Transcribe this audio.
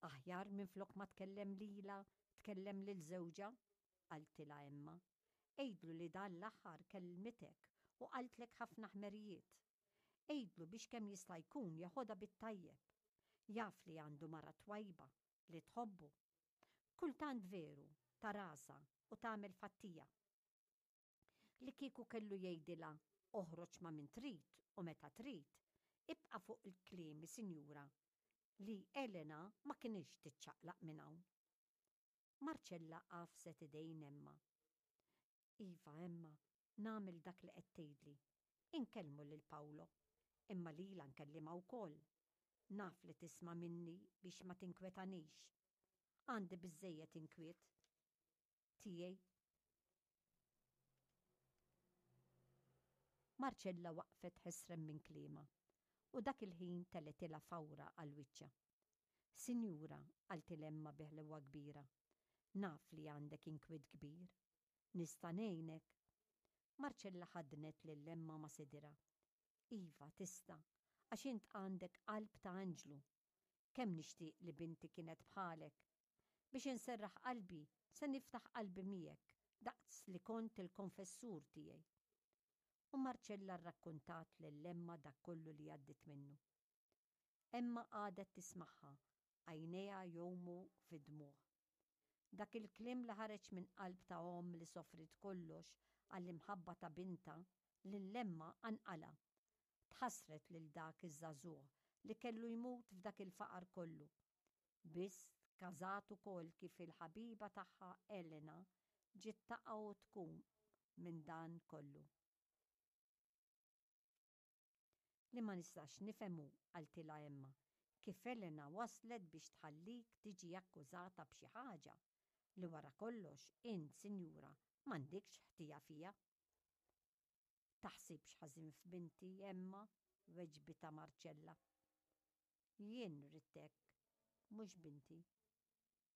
Aħjar minflok ma tkellem lila, tkellem lil żewġa, qaltilha Emma. Ejdlu li dan l-aħħar kelmitek u qaltlek ħafna ħmerijiet. Ejdlu biex kemm jista' jkun jaħodha bit-tajjeb. Jaf li għandu mara twajba li tħobbu. Kultant veru, ta' rasa u tagħmel fattija. Li kieku kellu jgħidilha oħroġ ma' min trid u meta trid, ibqa' fuq il-kliemi, Sinjura, li Elena ma kienx tiċċaqlaq minn hawn. Marċella qafset idejn Emma. Iva, Emma, nagħmel dak li qed tgħidli. Inkellmu lil Pawlo, imma lila nkellimha wkoll. Naf li tisma' minni biex ma tinkwetanix. Għandi biżżejjed inkwiet. Tiegħi. Marċella waqfet ħesrem minn kliema u dak il-ħin telletilha fawra għal-wiċċa. Sinjura, qaltil Emma biħlewa kbira, naf li għandek inkwiet kbir. Nista' ngħinek. Marċella ħadnet lil Emma ma' sidira. Iva, tista', għax int għandek qalb ta' anġlu. Kemm nixtieq li binti kienet bħalek. Biex inserraħ qalbi, se niftaħ qalbi miegħek, daqs li kont il-konfessur tiegħi. U Marċella rrakkuntat lill-Emma dak kollu li għaddit minnu. Emma għadet tismaħħa, għajnejha jomu fid-dmuħ. Dak il-klim li ħareġ minn qalb ta' li sofrit kollox għall-imħabba ta' binta lill-Emma anqala. Tħassret lil dak iż-żagħżugħ li kellu jmut f'dak il-faqar kollu. Biss każat ukoll kif il-ħabiba tagħha Elena ġiet taqgħu tkun minn dan kollu. Li ma nistax nifhemu, qaltilha Emma, kif Elena waslet biex tħallik tiġi akkużata b'xi ħaġa li wara kollox int, Sinjura, m'għandekx ħtija fiha. Taħsibx ħażin f'binti, Emma, weġbita Marċella. Jien ridtek, mhux binti.